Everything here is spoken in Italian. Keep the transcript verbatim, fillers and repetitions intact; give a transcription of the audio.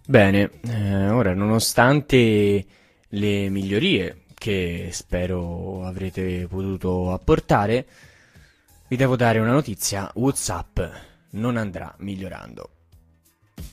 Bene, eh, ora nonostante le migliorie che spero avrete potuto apportare, vi devo dare una notizia: WhatsApp non andrà migliorando.